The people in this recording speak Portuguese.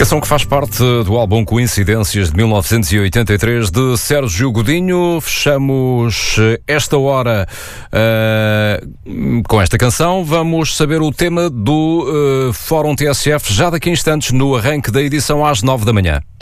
Canção que faz parte do álbum Coincidências de 1983 de Sérgio Godinho. Fechamos esta hora com esta canção. Vamos saber o tema do Fórum TSF já daqui a instantes no arranque da edição às 9 da manhã.